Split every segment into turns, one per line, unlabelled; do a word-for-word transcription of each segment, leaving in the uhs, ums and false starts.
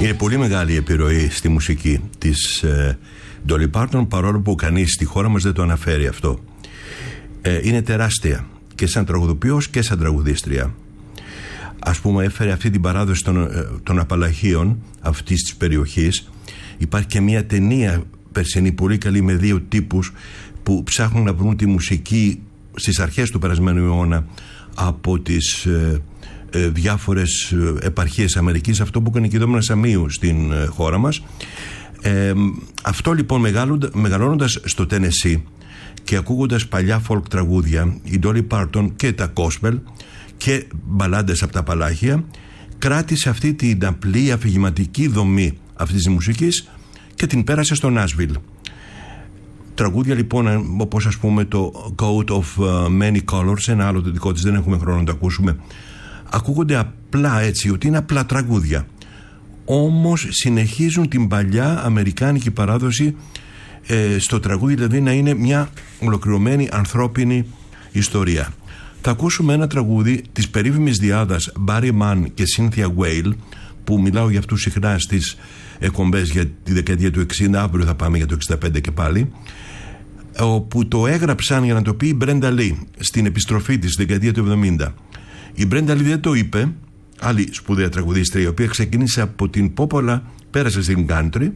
Είναι πολύ μεγάλη η επιρροή στη μουσική της ε, Dolly Parton, παρόλο που κανείς στη χώρα μας δεν το αναφέρει αυτό. Ε, είναι τεράστια και σαν τραγουδοποιός και σαν τραγουδίστρια. Ας πούμε, έφερε αυτή την παράδοση των, των Απαλλαχίων αυτής της περιοχής. Υπάρχει και μια ταινία περσινή πολύ καλή με δύο τύπους που ψάχνουν να βρουν τη μουσική στις αρχές του περασμένου αιώνα από τις ε, ε, διάφορες επαρχίες Αμερικής, αυτό που έκανε και η Δόμνα Σαμίου στην ε, χώρα μας. Ε, αυτό λοιπόν μεγαλώνοντας στο Τένεσσι και ακούγοντας παλιά folk τραγούδια, η Dolly Parton και τα gospel και μπαλάντες από τα Απαλλάχια, κράτησε αυτή την απλή αφηγηματική δομή αυτής της μουσικής και την πέρασε στο Nashville. Τραγούδια λοιπόν όπως ας πούμε το Coat of Many Colors, ένα άλλο το δικό της, δεν έχουμε χρόνο να το ακούσουμε, ακούγονται απλά έτσι, ότι είναι απλά τραγούδια, όμως συνεχίζουν την παλιά αμερικάνικη παράδοση ε, στο τραγούδι, δηλαδή να είναι μια ολοκληρωμένη ανθρώπινη ιστορία. Θα ακούσουμε ένα τραγούδι της περίφημης διάδας Barry Mann και Cynthia Weil, που μιλάω για αυτούς συχνά στις εκπομπές για τη δεκαετία του εξήντα, αύριο θα πάμε για το εξήντα πέντε και πάλι, όπου το έγραψαν για να το πει η Brenda Lee στην επιστροφή της στη δεκαετία του εβδομήντα. Η Brenda Lee δεν το είπε, άλλη σπουδαία τραγουδίστρια, η οποία ξεκίνησε από την πόπολα, πέρασε στην country,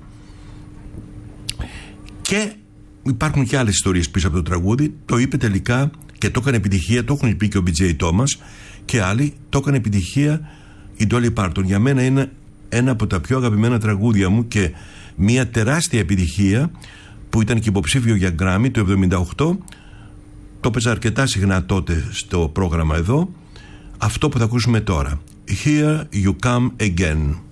και υπάρχουν και άλλες ιστορίες πίσω από το τραγούδι. Το είπε τελικά και το έκανε επιτυχία, το έχουν πει και ο μπι τζέι Thomas και άλλοι, το έκανε επιτυχία η Dolly Parton. Για μένα είναι ένα από τα πιο αγαπημένα τραγούδια μου και μια τεράστια επιτυχία που ήταν και υποψήφιο για Grammy το εβδομήντα οκτώ. Το παίζα αρκετά συχνά τότε στο πρόγραμμα εδώ. Αυτό που θα ακούσουμε τώρα, Here You Come Again.